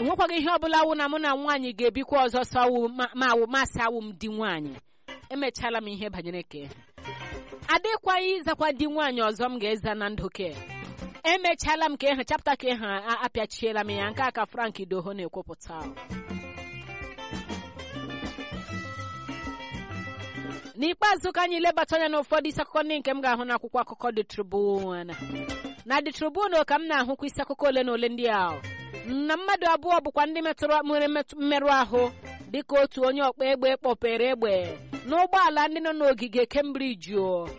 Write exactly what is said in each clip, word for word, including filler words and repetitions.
enwekwaghị ihe ọbụla wụ na mụ na nwaanyị ga-ebikwa ọzọ sọwụ ma awụ masị awụ m di nwaanyị. Emechala m ihe banyere ke adịkwaghị ịzakwa di nwaanyị ọzọ m ga-eza na ndụ ke. Emechala m ka ịha chapta ka ịha apịachiela m ya. Nke aka Frank Doho na-ekwupụta. N'ikpeazụ ka anyị lebata anya n'ụfọdụ isi akụkọ ndị nke m ga-ahụ n'akwụkwọ akụkọ The Tribune. Na The Tribune ka m na-ahụkwa isi akụkọ ole na ole ndị ahụ na mmadụ abụọ bụkwa ndị metụrụ nwere mmerụ ahụ dịka otu onye ọkpa egbe kpọpere egbe n'ụgbọala ndị nọ n'ogige Cambridge.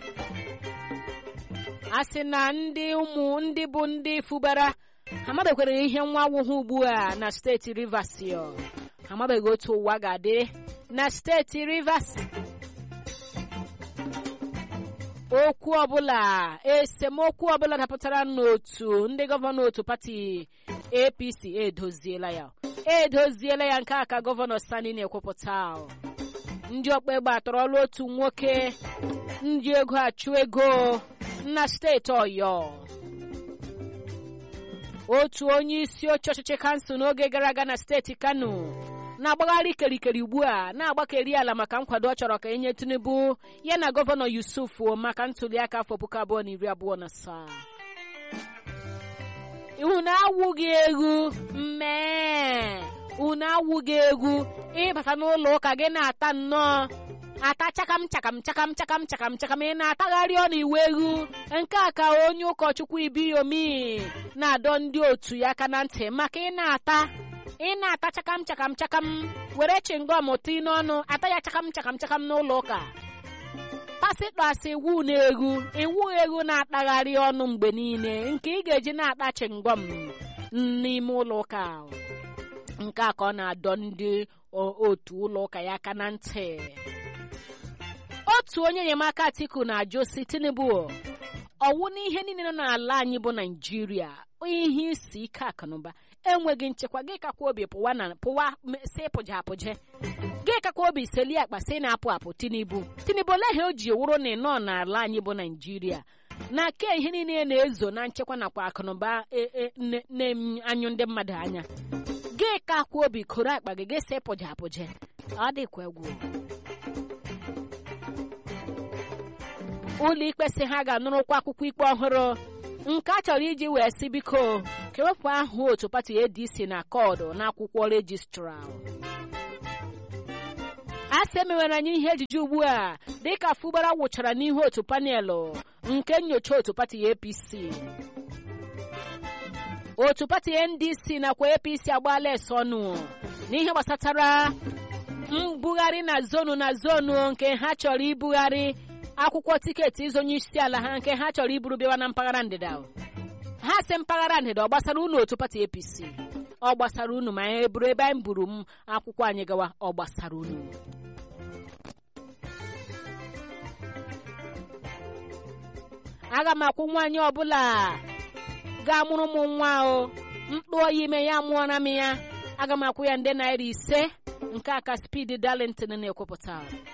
A sị na ndị ụmụ ndị bụ ndị fubara amabekwara ihe nwa awụhụ ugbu a na steeti Rivers. Amabeghị otu ụwa ga-adị na steeti Rivers. Okwu ọbụla esemokwu ọbụla dapụtara n'otu ndị gọvanọ otu pati A P C edoziela ya edoziela ya nke aka gọvanọ Sani na-ekwupụta. Ndị ọkpa egbe atọrọla otu nwoke ndị ego achụ ego na steeti Ọyọ. Otu onye isi oche ọchịchị kansụl n'oge gara aga na steeti Kano na-agbagharị kerikeri ugbu a na-agbakeri ala maka nkwado ọ chọrọ ka enye Tinubu ya na gọvanọ Yusuf maka ntuli aka afọ puku abụọ na iri abụọ na asaa. Unu awụghị egwu mmee unu awụghị egwu ịbata n'ụlọ ụka gị na-ata nnọọ ata chakam chakam chakam chakam chakam chakam ị na-atagharị ọ na-iwe egwu. Nke a ka onye ụkọchukwu Ibiyomi na-adọ ndị otu ya aka na ntị maka ị na-ata ị na-ata chakam chakam chakam were chingom tii n'ọnụ ata ya chakam chakam chakam n'ụlọ ụka. Pasịtọ asị iwu na-egwu iwu egwu na-atagharị ọnụ mgbe niile nke ị ga-eji na-ata chingom n'ime ụlọ ụka. Nke a ka ọ na-adọ ndị otu ụlọ ụka ya aka na ntị. Otu onye enyemaka Atiku na-ajụ si Tinubu ọwụ n'ihe niile nọ n'ala anyị bụ Naịjirịa ihe isi ike akụnụba enweghị nchekwa gị kakwa obi pụwa na pụwa si pụje apụje gị kakwa obi seli akpa si na-apụ apụ Tinubu Tinubu lehe o ji wụrụ na ịnọ n'ala anyị bụ Naịjirịa na ke ihe niile na-ezo na nchekwa nakwa akụnụba na-anyụ ndị mmadụ anya gị kakwa obi koro akpa gị gị si pụje apụje. Ọ dịkwa egwu. Ụlọ ikpe si ha ga-anụrụkwa akwụkwọ ikpe ọhụrụ nke a chọrọ iji wee si biko kewepụ ahụ otu pati A D C na kọdụ n'akwụkwọ rejistra. A sị emewere anyị ihe ejije ugbu a dịka Fubara wụchara n'ihu otu panelụ nke nyocha otu pati A P C. Otu pati N D C nakwa A P C agbaala ese ọnụ n'ihe gbasatara mbugharị na zonu na zonu nke ha chọrọ ibugharị akwụkwọ tiketi izonye isi ala ha nke ha chọrọ iburu bịawa na mpaghara ndịda. Ha sị mpaghara ndịda ọ gbasara unu otu pati A P C ọ gbasara unu ma anyị buru ebe anyị buru m akwụkwọ anyị gawa ọ gbasara unu. Aga m akwụ nwaanyị ọbụla ga-amụrụ m nwa o mkpụ oyi ime ya mụọra m ya aga m akwụ ya nde naira ise. Nke aka Speed Darlington na-ekwupụta.